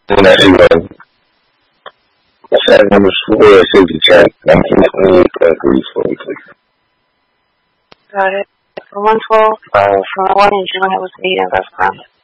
anyway, check number 60 check. 1928.3 fully clear. Got it. For 112, from 1 and 2, it was 8 and that's ground.